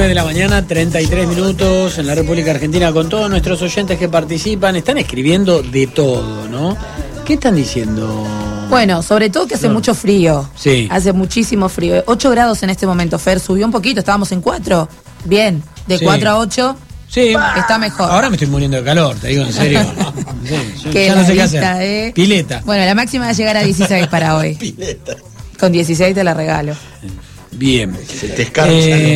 9 de la mañana, 33 minutos en la República Argentina con todos nuestros oyentes que participan. Están escribiendo de todo, ¿no? ¿Qué están diciendo? Bueno, sobre todo que hace mucho frío. Sí. Hace muchísimo frío. 8 grados en este momento, Fer. Subió un poquito, estábamos en 4. Bien, de 4 a 8. Sí. Está mejor. Ahora me estoy muriendo de calor, te digo en serio. Sí, ya no sé qué hacer. Pileta. Bueno, la máxima va a llegar a 16 para hoy. Pileta. Con 16 te la regalo. Bien. Se te escarcha.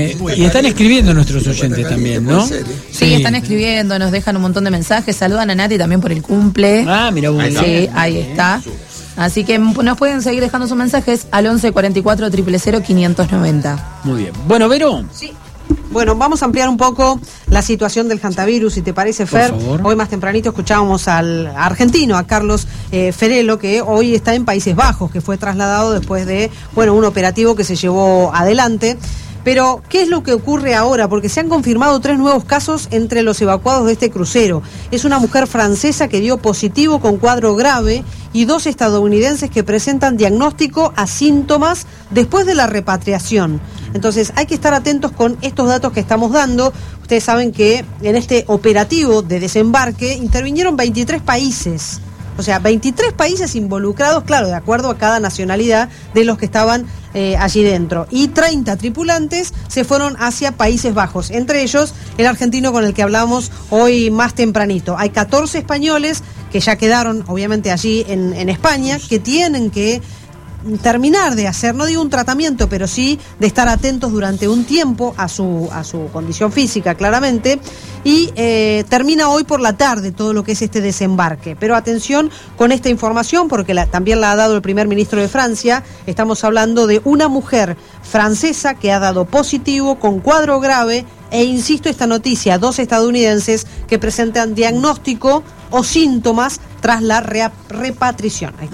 Y están escribiendo nuestros oyentes también, ¿no? Sí, están escribiendo, nos dejan un montón de mensajes. Saludan a Nati también por el cumple. Ah, mira, bueno. Sí, ahí está. Así que nos pueden seguir dejando sus mensajes al 11 44 000 590. Muy bien. Bueno, Vero. Sí. Bueno, vamos a ampliar un poco la situación del hantavirus, si te parece, Fer. Por favor. Hoy más tempranito escuchábamos al argentino, a Carlos Ferelo, que hoy está en Países Bajos, que fue trasladado después de, un operativo que se llevó adelante. Pero, ¿qué es lo que ocurre ahora? Porque se han confirmado 3 nuevos casos entre los evacuados de este crucero. Es una mujer francesa que dio positivo con cuadro grave y 2 estadounidenses que presentan diagnóstico a síntomas después de la repatriación. Entonces, hay que estar atentos con estos datos que estamos dando. Ustedes saben que en este operativo de desembarque intervinieron 23 países. O sea, 23 países involucrados, claro, de acuerdo a cada nacionalidad de los que estaban allí dentro. Y 30 tripulantes se fueron hacia Países Bajos, entre ellos el argentino con el que hablamos hoy más tempranito. Hay 14 españoles que ya quedaron, obviamente, allí en España, que tienen que terminar de hacer, no digo un tratamiento, pero sí de estar atentos durante un tiempo a su condición física, claramente, y termina hoy por la tarde todo lo que es este desembarque. Pero atención con esta información, porque también la ha dado el primer ministro de Francia. Estamos hablando de una mujer francesa que ha dado positivo con cuadro grave, e insisto, esta noticia, 2 estadounidenses que presentan diagnóstico o síntomas tras la repatriación. Ahí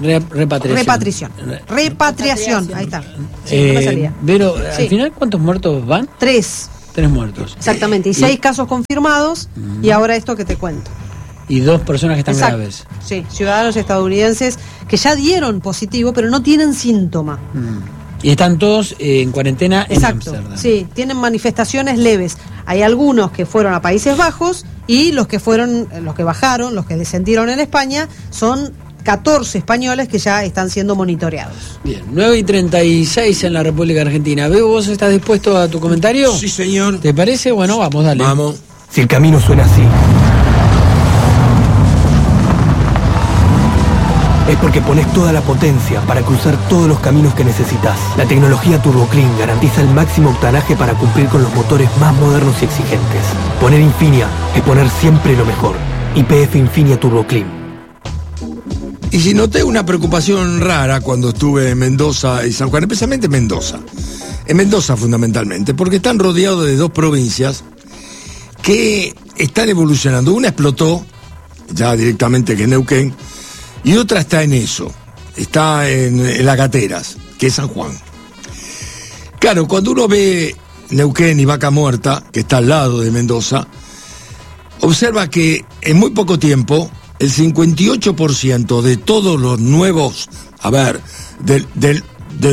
está. Repatriación. Ahí está. Sí, no me salía. Pero, al final, ¿cuántos muertos van? 3. 3 muertos. Exactamente. Y 6 casos confirmados. Y ahora esto que te cuento. Y 2 personas que están graves. Sí, ciudadanos estadounidenses que ya dieron positivo, pero no tienen síntoma. Y están todos en cuarentena en Ámsterdam. Sí, tienen manifestaciones leves. Hay algunos que fueron a Países Bajos y los que bajaron, los que descendieron en España, son 14 españoles que ya están siendo monitoreados. Bien, 9:36 en la República Argentina. Veo, ¿vos estás dispuesto a tu comentario? Sí, señor. ¿Te parece? Bueno, vamos, dale. Vamos. Si el camino suena así, es porque pones toda la potencia para cruzar todos los caminos que necesitas. La tecnología Turbo Clean garantiza el máximo octanaje para cumplir con los motores más modernos y exigentes. Poner Infinia es poner siempre lo mejor. YPF Infinia Turbo Clean. Y si noté una preocupación rara cuando estuve en Mendoza y San Juan, especialmente Mendoza. En Mendoza fundamentalmente, porque están rodeados de 2 provincias que están evolucionando. Una explotó, ya directamente, que es Neuquén, y otra está en eso, está en las Gateras, que es San Juan. Claro, cuando uno ve Neuquén y Vaca Muerta, que está al lado de Mendoza, observa que en muy poco tiempo el 58% de todos los nuevos, del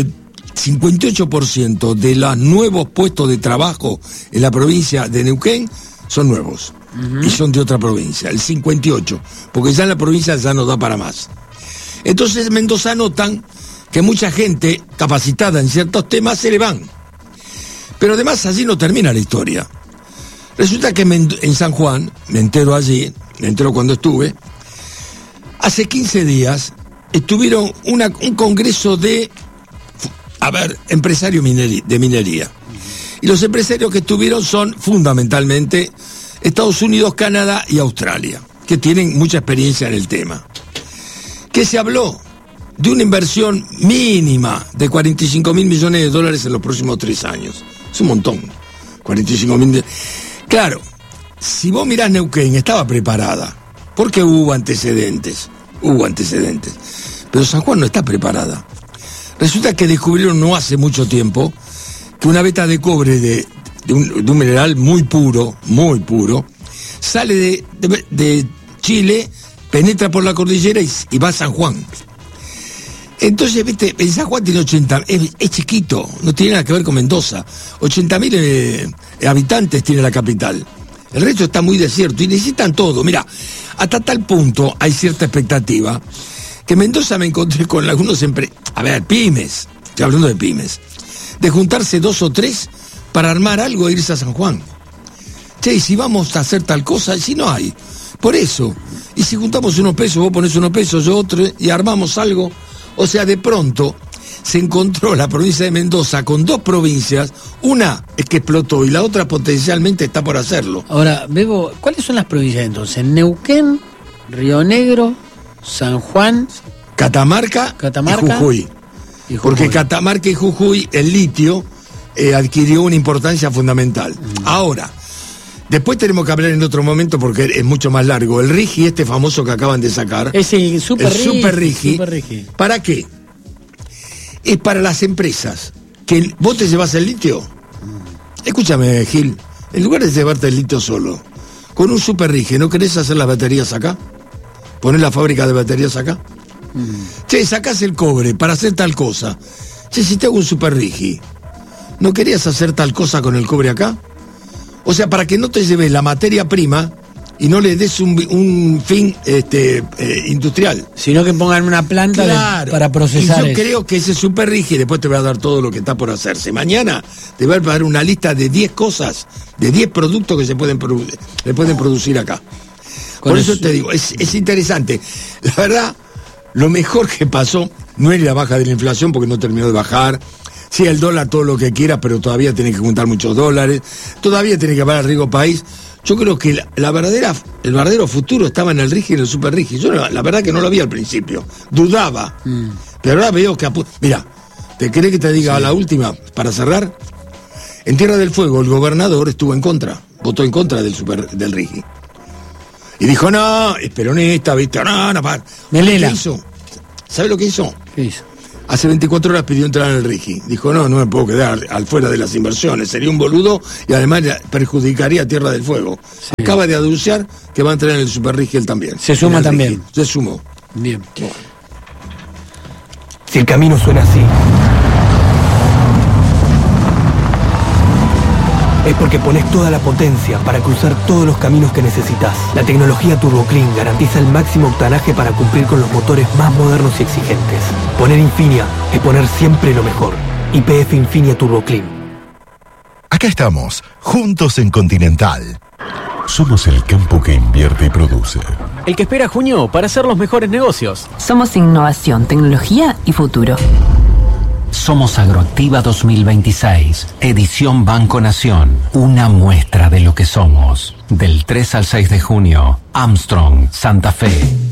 58% de los nuevos puestos de trabajo en la provincia de Neuquén son nuevos. Y son de otra provincia, el 58%, porque ya en la provincia ya no da para más. Entonces en Mendoza notan que mucha gente capacitada en ciertos temas se le van. Pero además allí no termina la historia. Resulta que en San Juan, me entero cuando estuve, hace 15 días estuvieron un congreso de empresarios de minería. Y los empresarios que estuvieron son fundamentalmente Estados Unidos, Canadá y Australia, que tienen mucha experiencia en el tema. Que se habló de una inversión mínima de 45.000 millones de dólares en los próximos 3 años. Es un montón, 45.000. Claro, si vos mirás Neuquén, estaba preparada, porque hubo antecedentes, pero San Juan no está preparada. Resulta que descubrieron no hace mucho tiempo que una veta de cobre de un mineral muy puro, sale de Chile, penetra por la cordillera y va a San Juan. Entonces, viste, en San Juan tiene 80, es chiquito, no tiene nada que ver con Mendoza. 80.000 habitantes tiene la capital. El resto está muy desierto y necesitan todo. Mira, hasta tal punto hay cierta expectativa que en Mendoza me encontré con algunos pymes, estoy hablando de pymes, de juntarse 2 o 3 para armar algo e irse a San Juan. Che, y si vamos a hacer tal cosa, si no hay. Por eso, y si juntamos unos pesos, vos ponés unos pesos, yo otro, y armamos algo. O sea, de pronto se encontró la provincia de Mendoza con 2 provincias, una es que explotó y la otra potencialmente está por hacerlo. Ahora, Bebo, ¿cuáles son las provincias entonces? Neuquén, Río Negro, San Juan, Catamarca y Jujuy. Porque Catamarca y Jujuy, el litio adquirió una importancia fundamental. Ahora, después tenemos que hablar en otro momento porque es mucho más largo. El RIGI, este famoso que acaban de sacar. Es el Super RIGI. ¿Para qué? Es para las empresas. Que vos te llevas el litio. Escúchame, Gil. En lugar de llevarte el litio solo, con un Super RIGI, ¿no querés hacer las baterías acá? ¿Poner la fábrica de baterías acá? Che, sacás el cobre para hacer tal cosa. Che, si te hago un Super RIGI, ¿no querías hacer tal cosa con el cobre acá? O sea, para que no te lleves la materia prima y no le des un fin industrial. Sino que pongan una planta para procesar. Y yo creo que ese Super RIGI, después te voy a dar todo lo que está por hacerse. Mañana te voy a dar una lista de 10 cosas, de 10 productos que se pueden producir acá. Por eso te digo, es interesante. La verdad, lo mejor que pasó no es la baja de la inflación, porque no terminó de bajar. Sí, el dólar todo lo que quiera, pero todavía tiene que juntar muchos dólares. Todavía tiene que pagar riesgo país. Yo creo que el verdadero futuro estaba en el RIGI y en el Super RIGI. Yo la verdad que no lo vi al principio. Dudaba. Pero ahora veo que... Mira, ¿te querés que te diga la última, para cerrar? En Tierra del Fuego el gobernador estuvo en contra. Votó en contra del RIGI. Y dijo, no, es peronista, ¿viste? No. Melela. ¿Qué hizo? ¿Sabe lo que hizo? ¿Qué hizo? Hace 24 horas pidió entrar en el RIGI. Dijo, no me puedo quedar al fuera de las inversiones. Sería un boludo y además perjudicaría a Tierra del Fuego. Sí. Acaba de anunciar que va a entrar en el Super RIGI él también. ¿Se suma también? RIGI. Se sumó. Bien. Si el camino suena así, es porque pones toda la potencia para cruzar todos los caminos que necesitas. La tecnología Turbo Clean garantiza el máximo octanaje para cumplir con los motores más modernos y exigentes. Poner Infinia es poner siempre lo mejor. YPF Infinia Turbo Clean. Acá estamos, juntos en Continental. Somos el campo que invierte y produce. El que espera junio para hacer los mejores negocios. Somos innovación, tecnología y futuro. Somos Agroactiva 2026, edición Banco Nación, una muestra de lo que somos. Del 3 al 6 de junio, Armstrong, Santa Fe.